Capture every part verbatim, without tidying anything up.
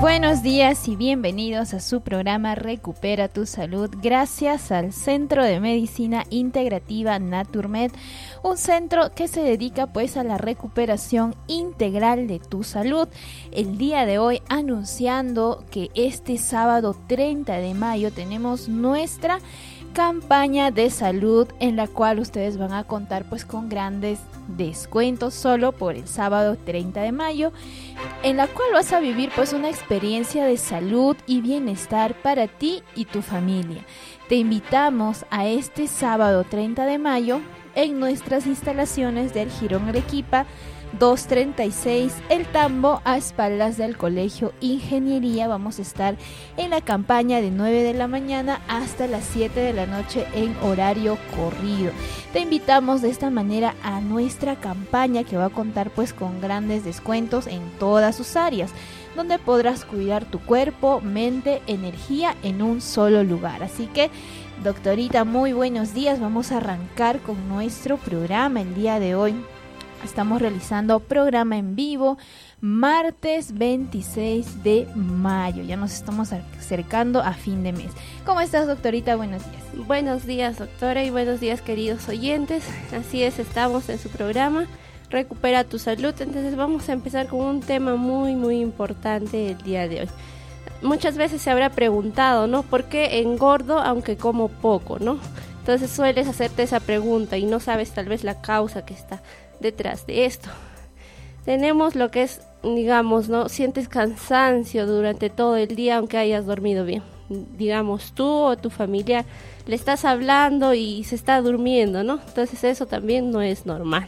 Buenos días y bienvenidos a su programa Recupera tu Salud, gracias al Centro de Medicina Integrativa Naturmed, un centro que se dedica pues a la recuperación integral de tu salud. El día de hoy anunciando que este sábado treinta de mayo tenemos nuestra campaña de salud en la cual ustedes van a contar pues con grandes descuentos solo por el sábado treinta de mayo, en la cual vas a vivir pues una experiencia de salud y bienestar para ti y tu familia. Te invitamos a este sábado treinta de mayo en nuestras instalaciones del Jirón Arequipa doscientos treinta y seis El Tambo, a espaldas del Colegio Ingeniería. Vamos a estar en la campaña de nueve de la mañana hasta las siete de la noche en horario corrido. Te invitamos de esta manera a nuestra campaña que va a contar pues con grandes descuentos en todas sus áreas, donde podrás cuidar tu cuerpo, mente, energía en un solo lugar. Así que, doctorita, muy buenos días. Vamos a arrancar con nuestro programa el día de hoy. Estamos realizando programa en vivo martes veintiséis de mayo. Ya nos estamos acercando a fin de mes. ¿Cómo estás, doctorita? Buenos días. Buenos días, doctora, y buenos días, queridos oyentes. Así es, estamos en su programa Recupera tu Salud. Entonces vamos a empezar con un tema muy, muy importante el día de hoy. Muchas veces se habrá preguntado, ¿no? ¿Por qué engordo aunque como poco, ¿no? Entonces sueles hacerte esa pregunta y no sabes tal vez la causa que está detrás de esto. Tenemos lo que es, digamos, ¿no? Sientes cansancio durante todo el día aunque hayas dormido bien. Digamos, tú o tu familiar le estás hablando y se está durmiendo, ¿no? Entonces eso también no es normal.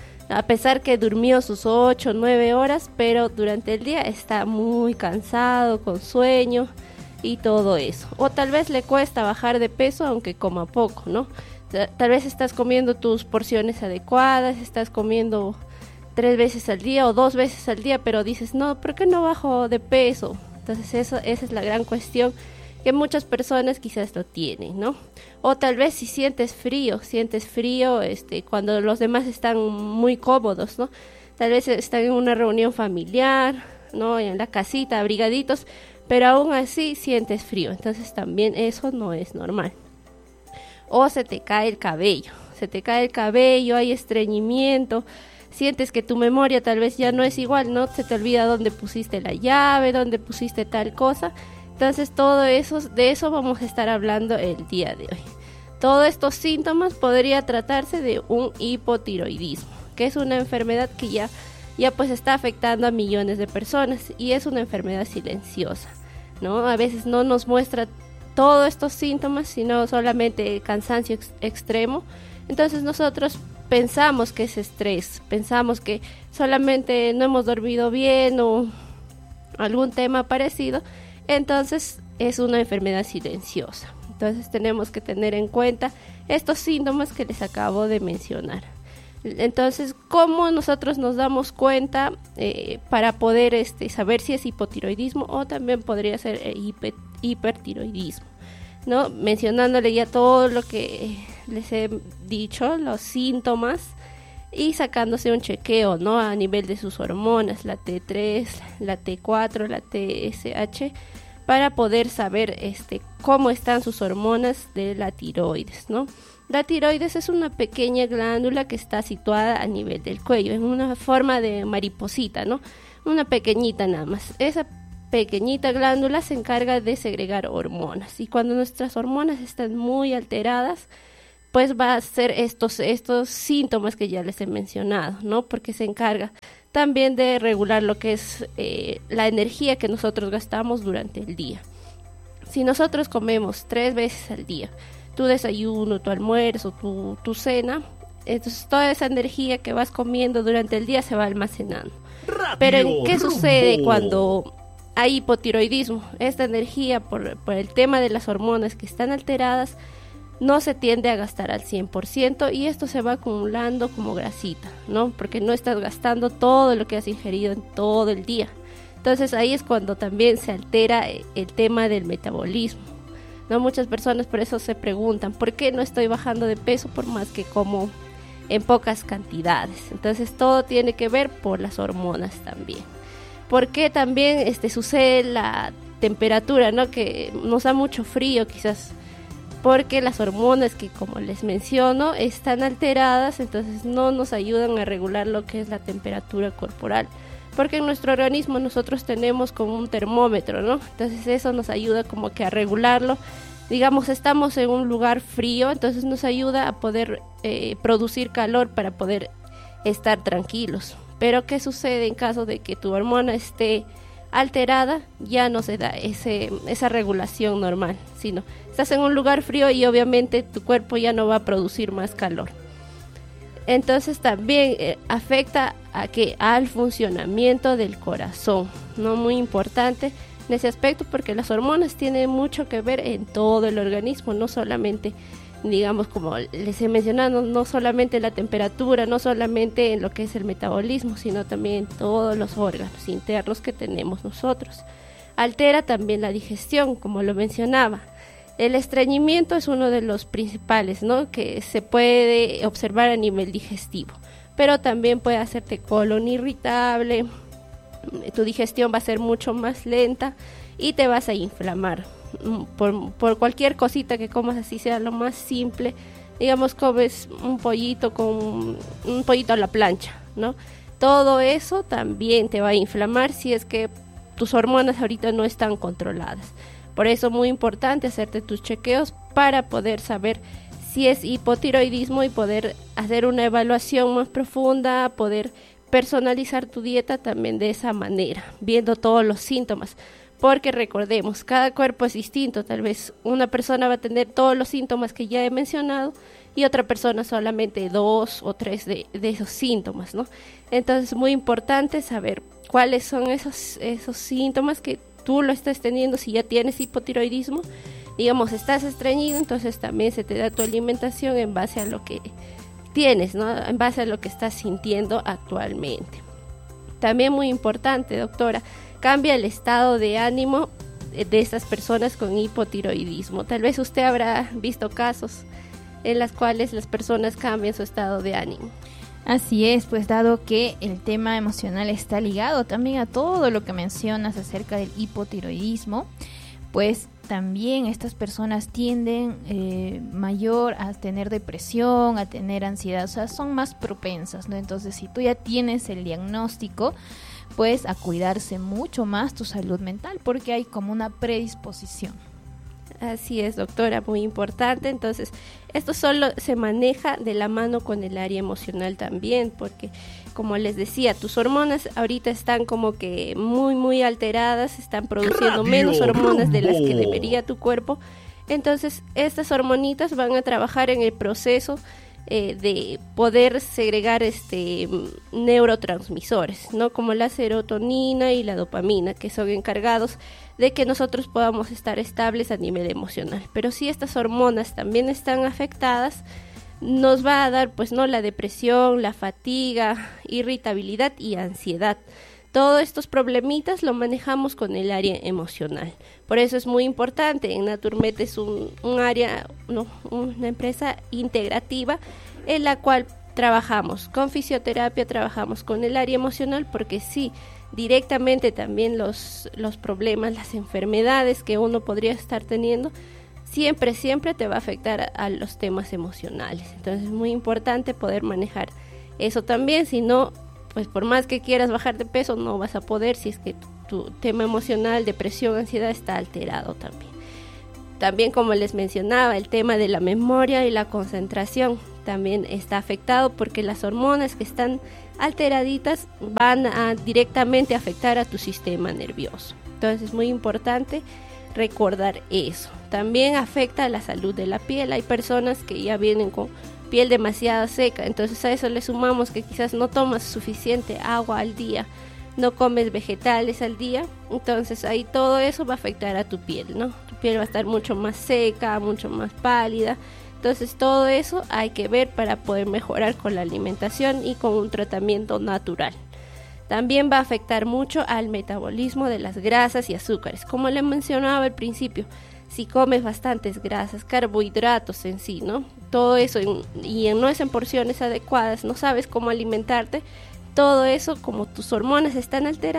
A pesar que durmió sus ocho o nueve horas, pero durante el día está muy cansado, con sueño y todo eso. O tal vez le cuesta bajar de peso aunque coma poco, ¿no? Tal vez estás comiendo tus porciones adecuadas, estás comiendo tres veces al día o dos veces al día, pero dices, no, ¿por qué no bajo de peso? Entonces eso, esa es la gran cuestión que muchas personas quizás lo tienen, ¿no? O tal vez si sientes frío, sientes frío este, cuando los demás están muy cómodos, ¿no? Tal vez están en una reunión familiar, ¿no? En la casita, abrigaditos, pero aún así sientes frío. Entonces también eso no es normal. O se te cae el cabello, se te cae el cabello, hay estreñimiento, sientes que tu memoria tal vez ya no es igual, ¿no? Se te olvida dónde pusiste la llave, dónde pusiste tal cosa. Entonces todo eso, de eso vamos a estar hablando el día de hoy. Todos estos síntomas podría tratarse de un hipotiroidismo, que es una enfermedad que ya, ya pues está afectando a millones de personas y es una enfermedad silenciosa, ¿no? A veces no nos muestra todos estos síntomas, sino solamente cansancio ex- extremo. Entonces nosotros pensamos que es estrés, pensamos que solamente no hemos dormido bien o algún tema parecido, entonces es una enfermedad silenciosa. Entonces tenemos que tener en cuenta estos síntomas que les acabo de mencionar. Entonces, ¿cómo nosotros nos damos cuenta eh, para poder este, saber si es hipotiroidismo o también podría ser eh, hiper, hipertiroidismo? ¿No? Mencionándole ya todo lo que les he dicho, los síntomas, y sacándose un chequeo, ¿no? A nivel de sus hormonas, la T tres, la T cuatro, la T S H, para poder saber este, cómo están sus hormonas de la tiroides, ¿no? La tiroides es una pequeña glándula que está situada a nivel del cuello, en una forma de mariposita, ¿no? Una pequeñita nada más. Esa pequeñita glándula se encarga de segregar hormonas, y cuando nuestras hormonas están muy alteradas, pues va a ser estos, estos síntomas que ya les he mencionado, ¿no? Porque se encarga también de regular lo que es eh, la energía que nosotros gastamos durante el día. Si nosotros comemos tres veces al día, tu desayuno, tu almuerzo, tu, tu cena, entonces toda esa energía que vas comiendo durante el día se va almacenando. Radio Pero ¿qué rumbo. sucede cuando hay hipotiroidismo? Esta energía, por, por el tema de las hormonas que están alteradas, no se tiende a gastar al cien por ciento y esto se va acumulando como grasita, ¿no? Porque no estás gastando todo lo que has ingerido en todo el día. Entonces ahí es cuando también se altera el tema del metabolismo, ¿no? Muchas personas por eso se preguntan, ¿por qué no estoy bajando de peso por más que como en pocas cantidades? Entonces todo tiene que ver por las hormonas también. ¿Por qué también este, sucede la temperatura, ¿no? Que nos da mucho frío quizás? Porque las hormonas que, como les menciono, están alteradas, entonces no nos ayudan a regular lo que es la temperatura corporal. Porque en nuestro organismo nosotros tenemos como un termómetro, ¿no? Entonces eso nos ayuda como que a regularlo. Digamos, estamos en un lugar frío, entonces nos ayuda a poder eh, producir calor para poder estar tranquilos. Pero ¿qué sucede en caso de que tu hormona esté alterada? Ya no se da ese, esa regulación normal, sino estás en un lugar frío y obviamente tu cuerpo ya no va a producir más calor. Entonces también eh, afecta a que al funcionamiento del corazón, no muy importante en ese aspecto, porque las hormonas tienen mucho que ver en todo el organismo, no solamente, digamos, como les he mencionado, no, no solamente la temperatura, no solamente en lo que es el metabolismo, sino también en todos los órganos internos que tenemos nosotros. Altera también la digestión, como lo mencionaba. El estreñimiento es uno de los principales, ¿no?, que se puede observar a nivel digestivo, pero también puede hacerte colon irritable, tu digestión va a ser mucho más lenta y te vas a inflamar por, por cualquier cosita que comas, así sea lo más simple. Digamos, comes un pollito con un pollito a la plancha, ¿no? Todo eso también te va a inflamar si es que tus hormonas ahorita no están controladas. Por eso muy importante hacerte tus chequeos para poder saber si es hipotiroidismo y poder hacer una evaluación más profunda, poder personalizar tu dieta también de esa manera, viendo todos los síntomas, porque recordemos, cada cuerpo es distinto. Tal vez una persona va a tener todos los síntomas que ya he mencionado y otra persona solamente dos o tres de, de esos síntomas, ¿no? Entonces es muy importante saber cuáles son esos, esos síntomas que tú lo estás teniendo. Si ya tienes hipotiroidismo, digamos, estás estreñido, entonces también se te da tu alimentación en base a lo que tienes, ¿no?, en base a lo que estás sintiendo actualmente. También muy importante, doctora, cambia el estado de ánimo de estas personas con hipotiroidismo. Tal vez usted habrá visto casos en los cuales las personas cambian su estado de ánimo. Así es, pues dado que el tema emocional está ligado también a todo lo que mencionas acerca del hipotiroidismo, pues también estas personas tienden eh, mayor a tener depresión, a tener ansiedad, o sea, son más propensas, ¿no? Entonces, si tú ya tienes el diagnóstico, pues a cuidarse mucho más tu salud mental, porque hay como una predisposición. Así es, doctora, muy importante. Entonces, esto solo se maneja de la mano con el área emocional también, porque como les decía, tus hormonas ahorita están como que muy, muy alteradas, están produciendo menos hormonas de las que debería tu cuerpo. Entonces, estas hormonitas van a trabajar en el proceso eh, de poder segregar este neurotransmisores, ¿no?, como la serotonina y la dopamina, que son encargados de que nosotros podamos estar estables a nivel emocional. Pero si estas hormonas también están afectadas, nos va a dar, pues, no, la depresión, la fatiga, irritabilidad y ansiedad. Todos estos problemitas lo manejamos con el área emocional. Por eso es muy importante. En Naturmed es un, un área, no, una empresa integrativa en la cual trabajamos con fisioterapia, trabajamos con el área emocional, porque sí, directamente también los, los problemas, las enfermedades que uno podría estar teniendo, siempre, siempre te va a afectar a, a los temas emocionales. Entonces es muy importante poder manejar eso también. Si no, pues por más que quieras bajar de peso, no vas a poder si es que tu, tu tema emocional, depresión, ansiedad está alterado también. También, como les mencionaba, el tema de la memoria y la concentración también está afectado, porque las hormonas que están alteraditas van a directamente afectar a tu sistema nervioso. Entonces es muy importante recordar eso. También afecta a la salud de la piel. Hay personas que ya vienen con piel demasiado seca, entonces a eso le sumamos que quizás no tomas suficiente agua al día, no comes vegetales al día, entonces ahí todo eso va a afectar a tu piel, ¿no? Tu piel va a estar mucho más seca, mucho más pálida. Entonces todo eso hay que ver para poder mejorar con la alimentación y con un tratamiento natural. También va a afectar mucho al metabolismo de las grasas y azúcares. Como le mencionaba al principio, si comes bastantes grasas, carbohidratos en sí, ¿no? Todo eso en, y en, no es en porciones adecuadas, no sabes cómo alimentarte, todo eso, como tus hormonas están alteradas,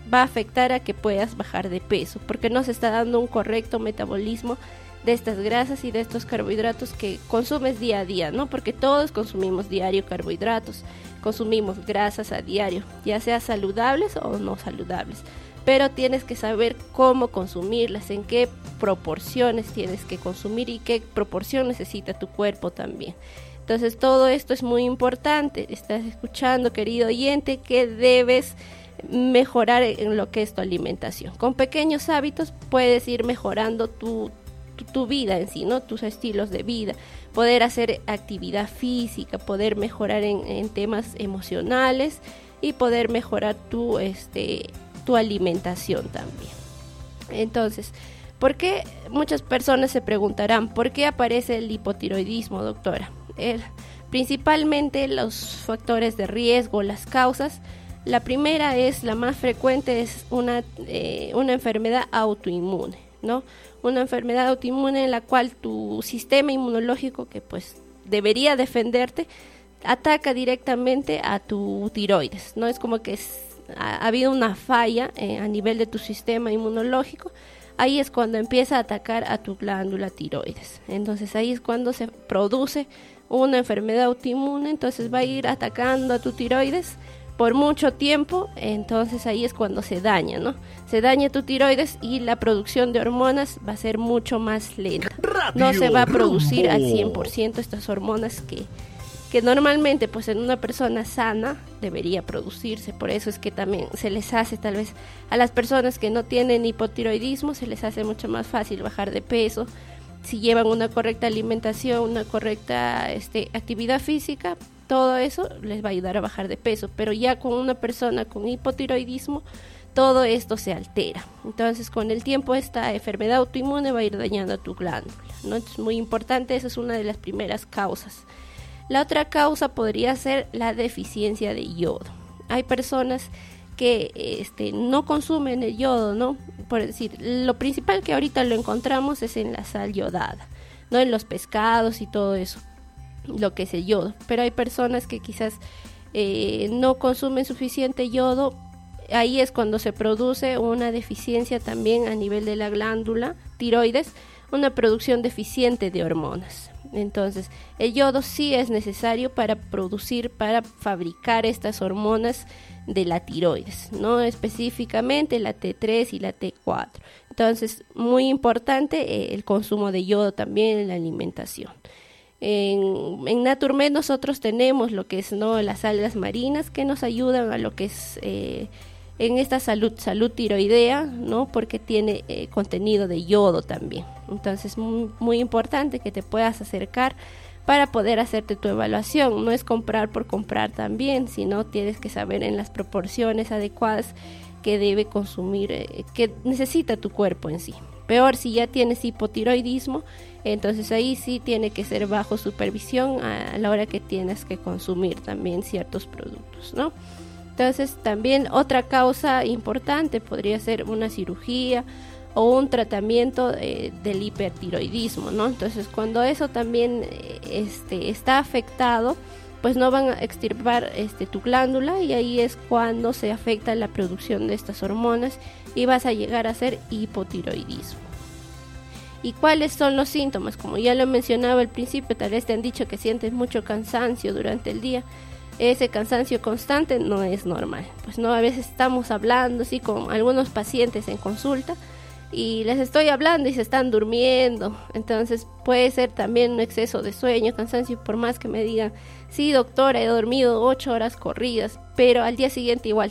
va a afectar a que puedas bajar de peso, porque no se está dando un correcto metabolismo de estas grasas y de estos carbohidratos que consumes día a día, ¿no? Porque todos consumimos diario carbohidratos, consumimos grasas a diario, ya sea saludables o no saludables, pero tienes que saber cómo consumirlas, en qué proporciones tienes que consumir y qué proporción necesita tu cuerpo también. Entonces todo esto es muy importante. Estás escuchando, querido oyente, que debes mejorar en lo que es tu alimentación. Con pequeños hábitos puedes ir mejorando tu Tu, tu vida en sí, ¿no? Tus estilos de vida, poder hacer actividad física, poder mejorar en, en temas emocionales y poder mejorar tu, este, tu alimentación también. Entonces, ¿por qué? Muchas personas se preguntarán, ¿por qué aparece el hipotiroidismo, doctora? El, principalmente los factores de riesgo, las causas. La primera es, la más frecuente, es una, eh, una enfermedad autoinmune, ¿no? Una enfermedad autoinmune en la cual tu sistema inmunológico, que pues debería defenderte, ataca directamente a tu tiroides, ¿no? Es como que es, ha, ha habido una falla eh, a nivel de tu sistema inmunológico. Ahí es cuando empieza a atacar a tu glándula tiroides. Entonces ahí es cuando se produce una enfermedad autoinmune, entonces va a ir atacando a tu tiroides por mucho tiempo, entonces ahí es cuando se daña, ¿no? Se daña tu tiroides y la producción de hormonas va a ser mucho más lenta. No se va a producir al cien por ciento estas hormonas que, que normalmente pues en una persona sana debería producirse. Por eso es que también se les hace, tal vez a las personas que no tienen hipotiroidismo, se les hace mucho más fácil bajar de peso. Si llevan una correcta alimentación, una correcta este, actividad física, todo eso les va a ayudar a bajar de peso. Pero ya con una persona con hipotiroidismo, todo esto se altera. Entonces con el tiempo esta enfermedad autoinmune va a ir dañando a tu glándula, ¿no? Entonces muy importante, esa es una de las primeras causas. La otra causa podría ser la deficiencia de yodo. Hay personas que este, no consumen el yodo, ¿no? Por decir, lo principal que ahorita lo encontramos es en la sal yodada, ¿no? En los pescados y todo eso, lo que es el yodo. Pero hay personas que quizás eh, no consumen suficiente yodo. Ahí es cuando se produce una deficiencia también a nivel de la glándula tiroides, una producción deficiente de hormonas. Entonces, el yodo sí es necesario para producir, para fabricar estas hormonas de la tiroides, ¿no? Específicamente la T tres y la T cuatro. Entonces, muy importante eh, el consumo de yodo también en la alimentación. En, en Naturmed nosotros tenemos lo que es, ¿no?, las algas marinas que nos ayudan a lo que es eh, en esta salud, salud tiroidea, ¿no? Porque tiene eh, contenido de yodo también. Entonces, muy, muy importante que te puedas acercar para poder hacerte tu evaluación. No es comprar por comprar también, sino tienes que saber en las proporciones adecuadas que debe consumir, eh, que necesita tu cuerpo en sí. Peor si ya tienes hipotiroidismo, entonces ahí sí tiene que ser bajo supervisión a la hora que tienes que consumir también ciertos productos, ¿no? Entonces también otra causa importante podría ser una cirugía o un tratamiento eh, del hipertiroidismo, ¿no? Entonces cuando eso también eh, este, está afectado, pues no van a extirpar este, tu glándula, y ahí es cuando se afecta la producción de estas hormonas y vas a llegar a ser hipotiroidismo. ¿Y cuáles son los síntomas? Como ya lo mencionaba al principio, tal vez te han dicho que sientes mucho cansancio durante el día. Ese cansancio constante no es normal. Pues no, a veces estamos hablando así con algunos pacientes en consulta y les estoy hablando y se están durmiendo. Entonces puede ser también un exceso de sueño, cansancio, por más que me digan, sí doctora, he dormido ocho horas corridas, pero al día siguiente igual